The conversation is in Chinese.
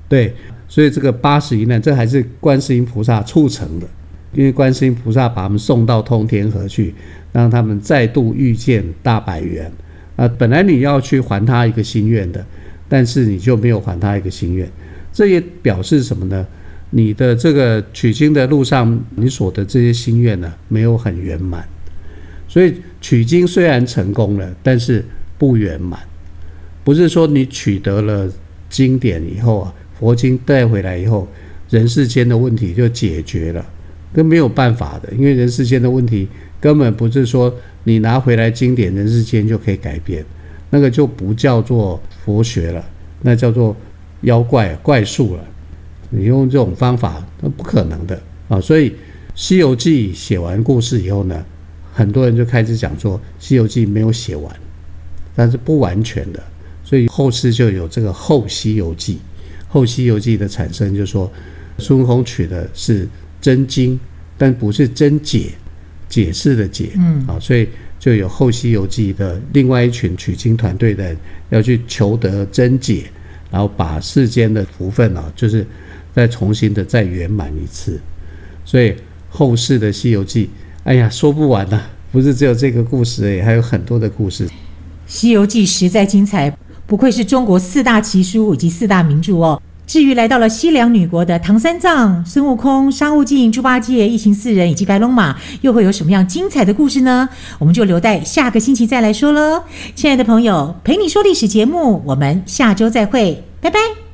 对，所以这个80一难，这还是观世音菩萨促成的，因为观世音菩萨把他们送到通天河去，让他们再度遇见大百元。本来你要去还他一个心愿的，但是你就没有还他一个心愿，这也表示什么呢？你的这个取经的路上，你所的这些心愿呢，没有很圆满。所以取经虽然成功了，但是不圆满。不是说你取得了经典以后啊，佛经带回来以后，人世间的问题就解决了，这没有办法的，因为人世间的问题根本不是说你拿回来经典，人世间就可以改变，那个就不叫做佛学了，那叫做妖怪怪术了。你用这种方法，那不可能的啊！所以《西游记》写完故事以后呢，很多人就开始讲说，《西游记》没有写完，但是不完全的，所以后世就有这个后《西游记》。后《西游记》的产生，就是说孙悟空取的是真经，但不是真解，解释的解，所以就有后《西游记》的另外一群取经团队的人要去求得真解，然后把世间的福分就是再重新的再圆满一次。所以后世的《西游记》，哎呀，说不完啊，不是只有这个故事而已，还有很多的故事。《 西游记》实在精彩，不愧是中国4大奇书以及4大名著哦。至于来到了西凉女国的唐三藏、孙悟空、沙悟净、猪八戒、一行4人以及白龙马，又会有什么样精彩的故事呢？我们就留待下个星期再来说了。亲爱的朋友，陪你说历史节目，我们下周再会，拜拜。